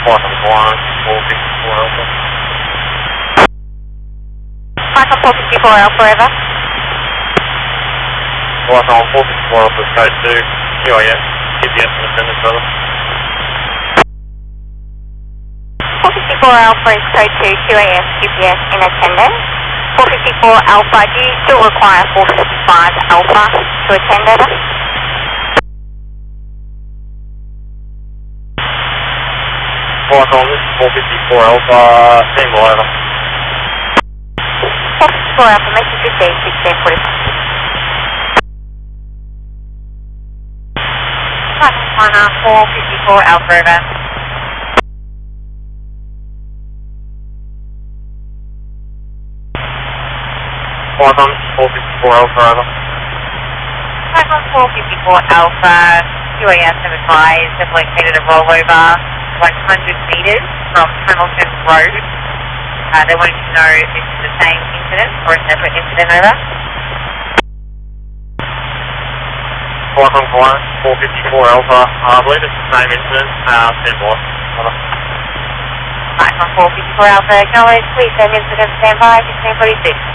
Python 454 Alpha. Python 454 Alpha, over. Python 454 Alpha, code 2, QAS, GPS and attendance, over. 454 Alpha is code 2, QAS, GPS in attendance. 454 Alpha, do you still require 455 Alpha to attend, over? Python, this is 454 Alpha, team will over. 454 Alpha, message received, 1645. Python 454 Alpha, over. Python 454 Alpha, over. Python 454 Alpha, QAS have advised have located a rollover 100 metres from Hamilton Road. They wanted to know if this is the same incident or a separate incident, over. Python 454 Alpha, I believe it's the same incident, team will over. Python 454 Alpha, acknowledge, please send incident standby, 1646.